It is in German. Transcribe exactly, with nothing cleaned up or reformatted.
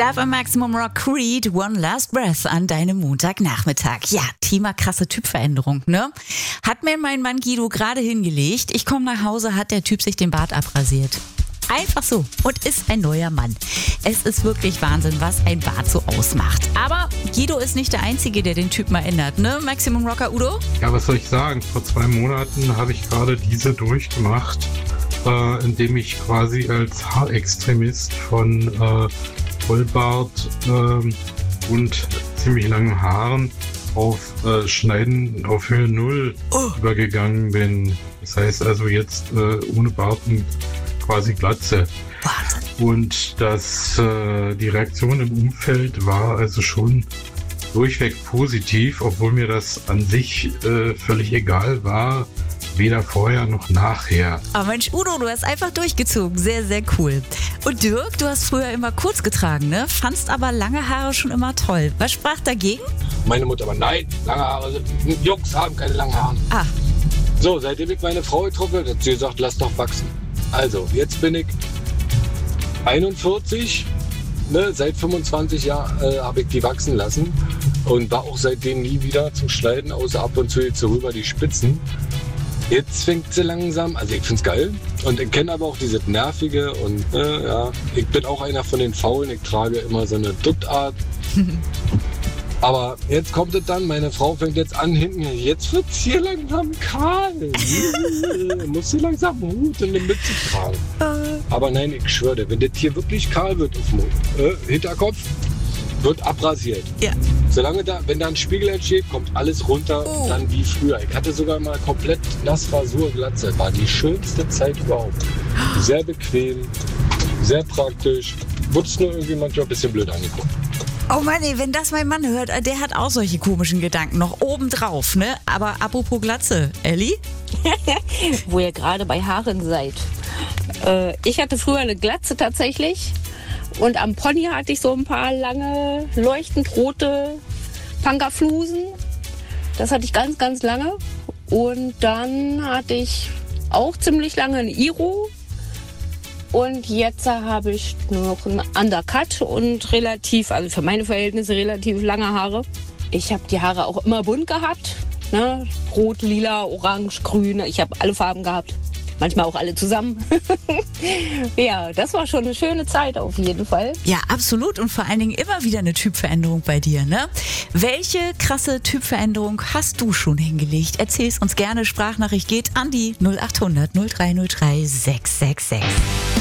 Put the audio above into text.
Darf im Maximum Rock Creed One Last Breath an deinem Montagnachmittag. Ja, Thema krasse Typveränderung, ne? Hat mir mein Mann Guido gerade hingelegt. Ich komme nach Hause, hat der Typ sich den Bart abrasiert. Einfach so. Und ist ein neuer Mann. Es ist wirklich Wahnsinn, was ein Bart so ausmacht. Aber Guido ist nicht der Einzige, der den Typ mal ändert, ne? Maximum Rocker Udo? Ja, was soll ich sagen? Vor zwei Monaten habe ich gerade diese durchgemacht, äh, indem ich quasi als Haarextremist von äh, Vollbart äh, und ziemlich langen Haaren auf äh, Schneiden auf Höhe Null oh. übergegangen bin. Das heißt also jetzt äh, ohne Bart und quasi Glatze. Wahnsinn. Und das, äh, die Reaktion im Umfeld war also schon durchweg positiv, obwohl mir das an sich äh, völlig egal war. Weder vorher noch nachher. Aber Mensch, Udo, du hast einfach durchgezogen. Sehr, sehr cool. Und Dirk, du hast früher immer kurz getragen, ne? Fandst aber lange Haare schon immer toll. Was sprach dagegen? Meine Mutter aber, nein, lange Haare, Jungs haben keine langen Haare. Ah. So, seitdem ich meine Frau getroffen habe, hat sie gesagt, lass doch wachsen. Also, jetzt bin ich einundvierzig, ne? Seit fünfundzwanzig Jahren äh, habe ich die wachsen lassen und war auch seitdem nie wieder zum Schneiden, außer ab und zu jetzt so rüber die Spitzen. Jetzt fängt sie langsam, also ich find's geil und ich kenne aber auch dieses Nervige und äh, ja, ich bin auch einer von den Faulen, ich trage immer so eine Duttart. Aber jetzt kommt es dann, meine Frau fängt jetzt an hinten, jetzt wird's hier langsam kahl. Muss sie langsam Hut und eine Mütze tragen. Aber nein, ich schwöre dir, wenn das hier wirklich kahl wird auf dem äh, Hinterkopf, wird abrasiert. Ja. Solange da, wenn da ein Spiegel entsteht, kommt alles runter, oh. dann wie früher. Ich hatte sogar mal komplett Nassrasur, Glatze. War die schönste Zeit überhaupt. Sehr bequem, sehr praktisch. Wurd's nur irgendwie manchmal ein bisschen blöd angeguckt. Oh Mann, ey, wenn das mein Mann hört, der hat auch solche komischen Gedanken noch obendrauf, ne? Aber apropos Glatze, Elli? Wo ihr gerade bei Haaren seid. Äh, ich hatte früher eine Glatze tatsächlich. Und am Pony hatte ich so ein paar lange, leuchtend rote Pankerflusen. Das hatte ich ganz, ganz lange. Und dann hatte ich auch ziemlich lange ein Iro. Und jetzt habe ich noch einen Undercut und relativ, also für meine Verhältnisse relativ lange Haare. Ich habe die Haare auch immer bunt gehabt. Ne? Rot, lila, orange, grün. Ich habe alle Farben gehabt. Manchmal auch alle zusammen. Ja, das war schon eine schöne Zeit auf jeden Fall. Ja, absolut. Und vor allen Dingen immer wieder eine Typveränderung bei dir, ne? Welche krasse Typveränderung hast du schon hingelegt? Erzähl's uns gerne. Sprachnachricht geht an die null acht hundert null drei null drei sechs sechs sechs.